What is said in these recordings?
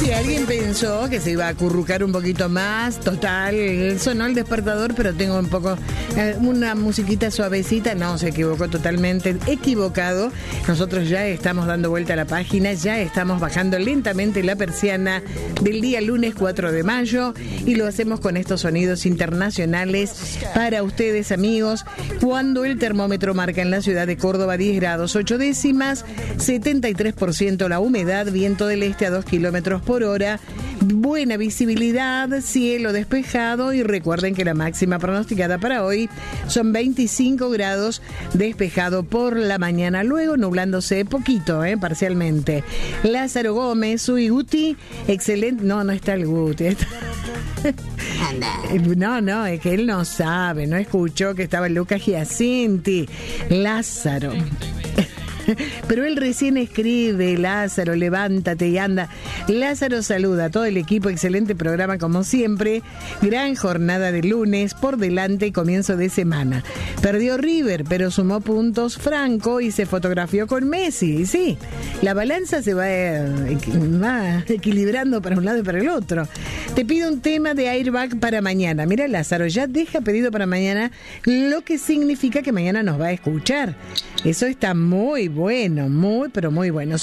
Si alguien pensó que se iba a acurrucar un poquito más, total, sonó el despertador, pero tengo un poco, una musiquita suavecita, no, se equivocó totalmente, equivocado. Nosotros ya estamos dando vuelta a la página, ya estamos bajando lentamente la persiana del día lunes 4 de mayo y lo hacemos con estos sonidos internacionales para ustedes, amigos, cuando el termómetro marca en la ciudad de Córdoba 10 grados 8 décimas, 73% la humedad, viento del este a 2 kilómetros por hora, buena visibilidad, cielo despejado y recuerden que la máxima pronosticada para hoy son 25 grados, despejado por la mañana, luego nublándose poquito, parcialmente. Lázaro Gómez, Uy Guti, excelente, no está el Guti, no, es que él no sabe, no escuchó que estaba Lucas Giacinti, Lázaro. Pero él recién escribe, Lázaro, levántate y anda. Lázaro saluda a todo el equipo, excelente programa como siempre, gran jornada de lunes, por delante y comienzo de semana. Perdió River, pero sumó puntos Franco y se fotografió con Messi, y sí, la balanza se va equilibrando para un lado y para el otro. Te pido un tema de Airbag para mañana. Mira, Lázaro, ya deja pedido para mañana, lo que significa que mañana nos va a escuchar. Eso está muy bueno, pero muy bueno.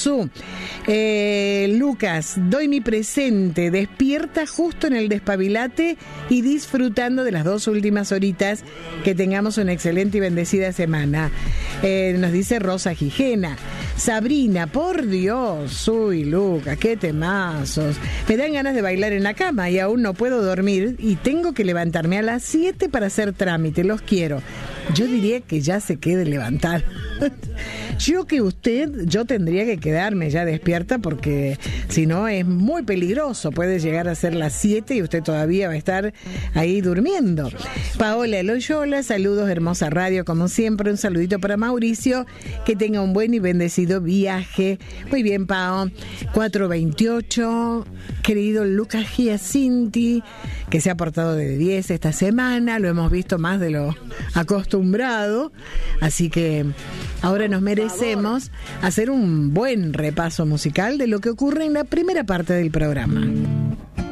Lucas, doy mi presente, despierta justo en el despabilate y disfrutando de las 2 últimas horitas, que tengamos una excelente y bendecida semana. Nos dice Rosa Gijena. Sabrina, por Dios, uy Lucas, qué temazos. Me dan ganas de bailar en la cama y aún no puedo dormir y tengo que levantarme a las 7 para hacer trámite, los quiero. Yo diría que ya se quede levantar. Yo tendría que quedarme ya despierta porque si no es muy peligroso, puede llegar a ser las 7 y usted todavía va a estar ahí durmiendo. Paola Loyola, saludos, hermosa radio como siempre, un saludito para Mauricio, que tenga un buen y bendecido viaje. Muy bien, Pao. 428, querido Lucas Giacinti, que se ha portado de 10 esta semana, lo hemos visto más de lo acostumbrado, así que ahora nos merecemos hacer un buen repaso musical de lo que ocurre en la primera parte del programa.